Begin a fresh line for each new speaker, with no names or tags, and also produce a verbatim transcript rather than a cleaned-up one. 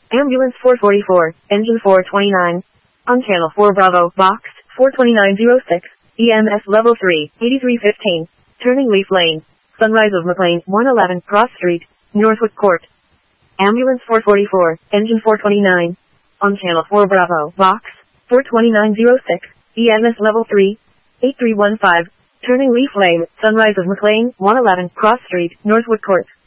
Ambulance four forty-four, engine four twenty-nine. On channel four Bravo, box, four twenty-nine oh six, E M S level three, eighty-three fifteen. Turning Leaf Lane. Sunrise of McLean, one eleven, Cross Street, Northwood Court. Ambulance four forty-four, engine four twenty-nine. On channel four Bravo, box, four twenty-nine oh six, E M S level three, eight three one five. Turning Leaf Lane, Sunrise of McLean, one eleven, Cross Street, Northwood Court.